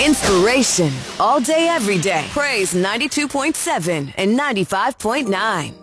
Inspiration all day, every day. Praise 92.7 and 95.9.